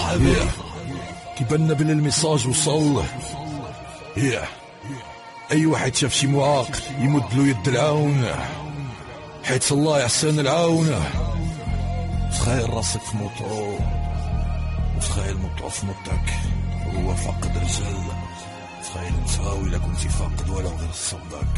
صاحبي كيبان بلي الميساج وصل. اي واحد شاف شي معاق يمد له يد العون، حيت الله يحسن العون. تخيل راسك في موطو، وتخيل موطو في موطك هو فاقد رجل. تخيل انت الا كنتي فاقد ولا غير صباك.